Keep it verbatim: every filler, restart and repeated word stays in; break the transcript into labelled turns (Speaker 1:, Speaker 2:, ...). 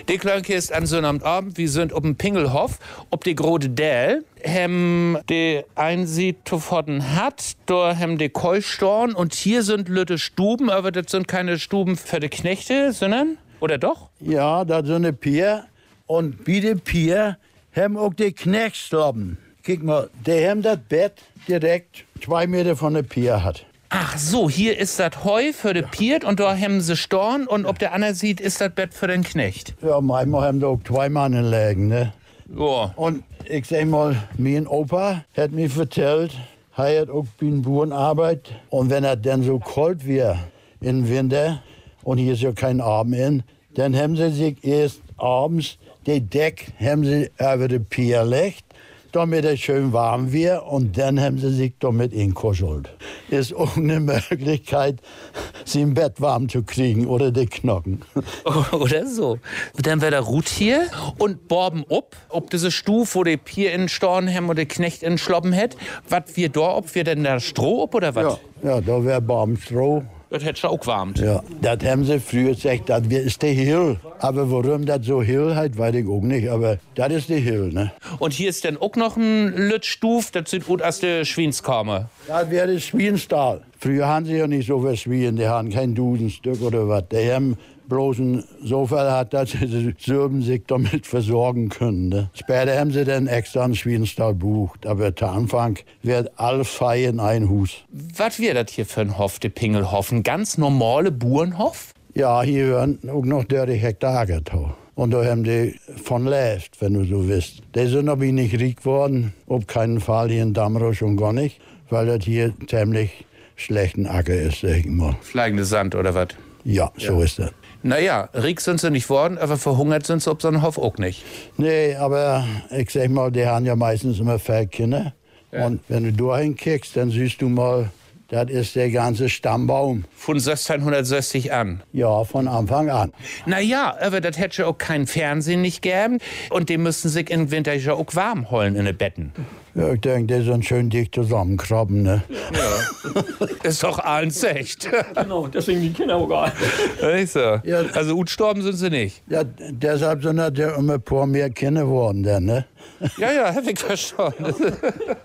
Speaker 1: Die Klönke ist an so einem Abend, wir sind auf dem Pingelhof, ob die Grote Dell, hem die Einsied von hat, da hem die Keustorn und hier sind lütte Stuben, aber das sind keine Stuben für die Knechte, sondern, oder doch?
Speaker 2: Ja, das sind eine Pier und bei der Pier haben auch die Knechtslappen. Guck mal, der haben das Bett direkt zwei Meter von der Pier hat.
Speaker 1: Ach so, hier ist das Heu für die Pier und da haben sie Storn und ob der andere sieht, ist das Bett für den Knecht.
Speaker 2: Ja, manchmal haben da auch zwei Mannen liegen, ne?
Speaker 1: Ja.
Speaker 2: Und ich sag mal, mein Opa hat mir erzählt, er hat auch bei den Bauern Arbeit. Und wenn er dann so kalt wird im Winter und hier ist ja kein Abend in, dann haben sie sich erst abends die Deck haben sie über die Pier gelegt, damit es schön warm wird und dann haben sie sich damit inkuschelt. Ist auch eine Möglichkeit, sie im Bett warm zu kriegen oder die Knochen.
Speaker 1: Oder so. Dann wäre der Ruth hier und borben ob, ob diese Stufe, wo die Pier in Storn haben oder Knecht in Schloppen hat. Was wir da, ob wir denn da Stroh ob oder was?
Speaker 2: Ja, ja, da wäre warm Stroh.
Speaker 1: Das hätte schon auch warmt.
Speaker 2: Ja, das haben sie früher gesagt, das ist der Hill. Aber warum das so Hill heißt, weiß ich auch nicht. Aber das ist der Hill, ne?
Speaker 1: Und hier ist dann auch noch ein Lütstuf, das sieht gut aus der Schwienskammer.
Speaker 2: Das wäre der Schwienstall. Früher haben sie ja nicht so viel Schwien, die haben kein Dusenstück oder was. Die haben bloß ein Sofa hat, dass sie Sürben sich damit versorgen können. Ne? Später haben sie dann extra einen Schwienstall gebucht. Aber zu Anfang wird alles frei in ein Haus.
Speaker 1: Was wäre das hier für ein Hof, der Pingelhof? Ein ganz normale Bauernhof?
Speaker 2: Ja, hier hören auch noch dreißig Hektar getau. Und da haben die von lebt, wenn du so willst. Die sind aber nicht reich geworden. Auf keinen Fall hier in Damrow schon gar nicht. Weil das hier ziemlich schlechten Acker ist, sag ich mal.
Speaker 1: Fliegende Sand oder was?
Speaker 2: Ja, so
Speaker 1: ja.
Speaker 2: ist das.
Speaker 1: Naja, reich sind sie nicht worden, aber verhungert sind sie auf so einem Hof auch nicht.
Speaker 2: Nee, aber ich sag mal, die haben ja meistens immer vier Kinder. Ja. Und wenn du da hinkickst, dann siehst du mal, das ist der ganze Stammbaum.
Speaker 1: Von sechzehnhundertsechzig an?
Speaker 2: Ja, von Anfang an.
Speaker 1: Naja, aber das hätte ja auch kein Fernsehen nicht gegeben. Und die müssten sich im Winter ja auch warm holen in den Betten.
Speaker 2: Ja, ich denke, die sind schön dicht zusammenkrabben, ne?
Speaker 1: Ja. Ist doch alles echt.
Speaker 3: Genau, deswegen die Kinder auch gar
Speaker 1: nicht. So. Ja. Also gestorben sind sie nicht.
Speaker 2: Ja, deshalb sind das ja immer ein paar mehr Kinder geworden, dann, ne?
Speaker 1: Ja, ja, hab ich verstanden.